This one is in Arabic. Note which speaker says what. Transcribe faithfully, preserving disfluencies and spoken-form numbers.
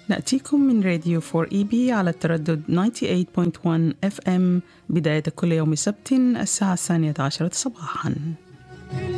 Speaker 1: نأتيكم من راديو فور إي بي على التردد تسعة وتسعين فاصلة واحد إف إم بداية كل يوم سبت الساعة الثانية عشرة صباحاً.